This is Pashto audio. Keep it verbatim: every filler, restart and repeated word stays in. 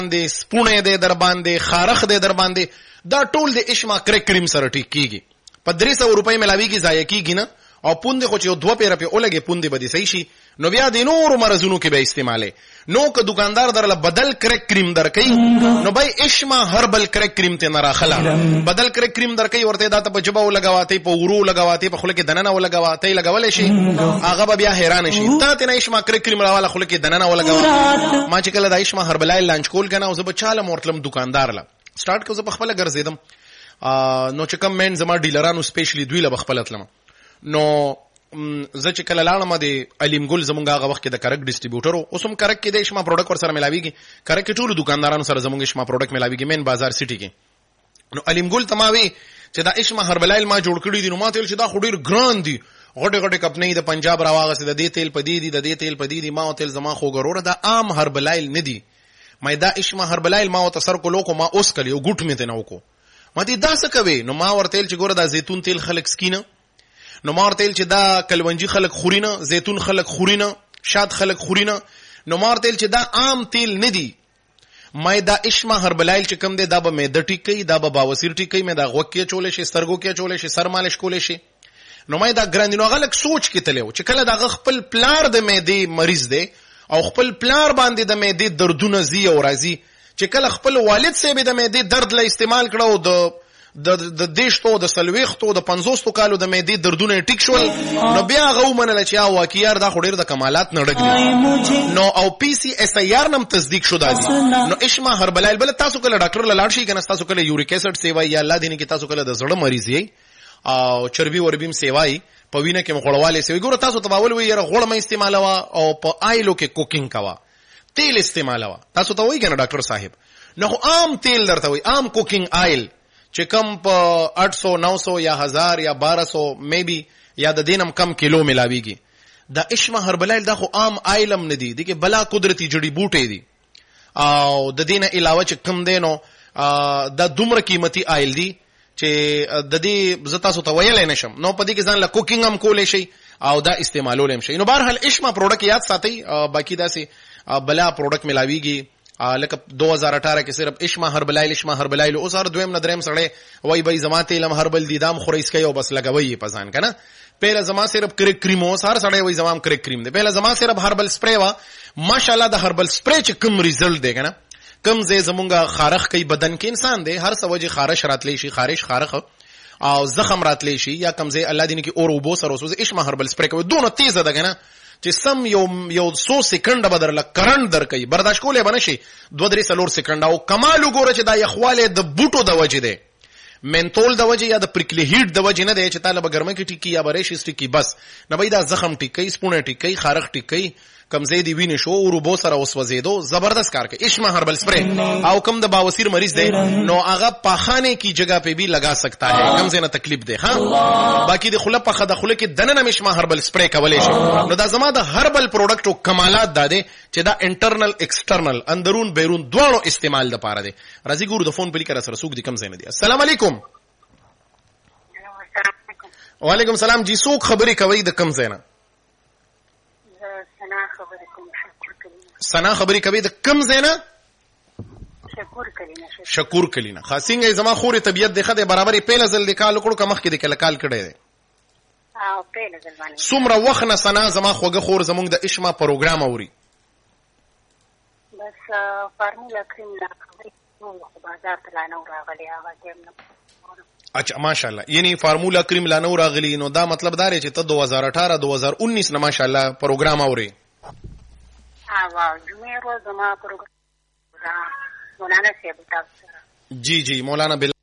باندې سپونه دی در باندې خارخ دی در باندې دا ټول د اشما کرک کریم سره ټیک کیږي په درې سوه روپۍ ملاویږي ضایع کیږي نه او پوندې خو چې یو دوه پیره پې ولګې پوندې به دې صحیح شي نو بیا د نورو مرضونو کې به استعمالې نو که دکاندار درله بدل کرک کریم درکوي نو بای اشما هربل کرک کریم ته نه راخله بدل کرک کریم درکوي ورته دا ته په ژبه ولګوه ته په ورو ولګوه ته په خوله کې دننه ولګوه ته یې لګولی شي هغه به بیا حیرانه شي ته تېنه اشما کرک کریم راواله خوله کې دننه ولګوه ما چې کله دا اشما هربل آیل لانچ کول که نه او زه به چاله م ورتلم دکاندار له سټارټ که زه په خپله ګرځېدم نو چې کم مین زما ډیلرانو سپیشلی دوی له به خپله تلم نو زه چې کله لاړم د علیم ګل زمونږ هغه وخت کې د کرک ډسټریبیوټر و اوس هم کرک کې د اشما پروډکټ ورسره ملاویږي کرک کې ټولو دکاندارانو سره زمونږ اشما پروډکټ ملاویږي مین بازار سیټي کې نو علیم ګل ته ما وی چې دا اشما هربل آیل ما جوړ کړي دي نو ما ته ویل چې دا خو ډېر ګران دي غټې غټې کمپنۍ د پنجاب راواغسې د دې تیل په دې دي د دې تیل په دې دي ما ورته ویل زما خو ګروره دا عام هربل آیل نه دي ما دا اشما هربل آیل ما ورته سر کولو کو ما اوس کړی یو ګوټ مې ته نه وکړو ما دې دا څه کوې نو ما ورته ویل چې ګوره دا زیتون تیل خلک سکینه نو ما ورته ویل چې دا کلونجي خلک خوري نه زیتون خلک خوري نه شاد خلک خوري نه نو ما ورته ویل چې دا عام تیل نه دي ما دا اشما هربل آیل چې کوم دی دا به معده ټیک کوي دا به باوسیر ټیک کوي مې دا غوږ کې اچولی شي سترګو کې اچولی شي سر مالش کولی شي نو ما دا ګران دي نو هغه لږ سوچ کې تللی و چې کله د هغه خپل پلار د معدې مریض دی او خپل پلار باندې د معدې دردونه ځي او راځي چې کله خپل والد صاحب د معدې درد له استعمال کړه او د د دیشتو د سلويختو د پنځوستو کالو د معدې دردونه ټیک شول نو بیا هغه ومنله چې واقعیار دا خو ډېر د کمالات نه ډک دي نو او پی سی اس ای آر نم تصدیق شده دي نو اشما هربل آیل بل تاسو کله ډاکټر له لاړ شئ که نه تاسو کله یوریک ایسډ سیوا یا الله دې نه کې تاسو کله د زړه مریض یې او چربي وربیم سیوای په وینه کې مخړواله سیوي ګوره تاسو تباول وی یره غوړ مې استعمالوا او په آیلو کې کوکینګ کوا تیل استعمالوا تاسو ته وایي کنه ډاکټر صاحب نو عام تیل درته وایي عام کوکینګ آیل چې کم په آठ سو نو سو یا هزار یا بارہ سو می بی یا د دینم کم کیلو ملاویږي دا اشما هربل آیل دا خو عام آیلم نه دی دغه بلا قدرتی جړی بوټي دي او د دینه علاوه چې کم دینو دا دومره قیمتي آیل دی چې د دې زتا سو ته ویل نه شم نو په دې کې ځان له کوکینګ هم کولې شي او دا استعمالول هم شي نو بهرحال اشما پروډکټ یاد ساتي باقی دا سي بلا پروډکټ ملاویږي لکه دو ہزار اٹھارہ کې صرف اشما هربل آیل اشما هربل آیل اوس هر دویم ندریم سړی وای بای زما تیلم هربل دی دام خوريس کوي او بس لګوي په ځان کنه پهله زما صرف کرک کریم اوس هر سړی وای زما کرک کریم دی پهله زما صرف هربل سپری وا ماشاءالله د هربل سپری چې کوم ریزلټ دی کنه کم زې زمونږه خارخ کوي بدن کې انسان دی هر سوجي خارش راتلی شي خارش خارخ او زخم راتلی شي یا کم زې الله دې کې اور وبو سره اوس اشما هربل سپری کوي دونه تیز ده کنه چې سم یو یو سو سکند بدر ل کرنٹ در کوي برداشت کولې بنشي دو درې سلور سکند او کمال وګوره چې دا یخواله د بوټو د وجې ده منتول د وجې یا د پریکلی هیټ د وجې نه ده چې طالب ګرمه کې ټیکی یا بریش سټیکی بس نه بای دا زخم ټیکی سپونه ټیکی خارخ ټیکی کمزې دی وینې شو او روبو سره وسوځېدو زبردست کار کوي اشما هربل سپری او کم د باوسیر مریض دی نو هغه پاخانه کی جگہ پہ بھی لگا سکتا ہے کمزې نه تکلیف دی ها باقی د خله په خده خله کې دننه اشما هربل سپری کولای شي نو دا زما د هربل پروډکټ او کمالات داده چې دا انټرنل ایکسټرنل اندرون بیرون دواړو استعمال د پاره دی راځي ګورو د فون په لیکره سره سوق دي کمزې نه دی السلام علیکم وعلیکم السلام جی سوق خبري کوي د کمزې نه سنا خبري کوي د کم زینا شکور کلینا شکور کلینا خاصینګ زما خوري طبيعت دغه د برابرې پیله زل د کال کړو کمخ کې د کله کال کړي دي او پیله زل باندې سمره وخت نه سنا زما خوګه خور زمونږ د اشما پروګرام اوري بس فارمولا کریم لا خبري نو بازار ته لا نو راغلي هغه ټیم اچھا ماشاءالله یعنی فارمولا کریم لا نو راغلي نو دا مطلب دا چې ته دو ہزار اٹھارہ دو ہزار انیس نه ماشاءالله پروګرام اوري واو جمعه روز ما پروګرام مولانا صاحب تاسو جی جی مولانا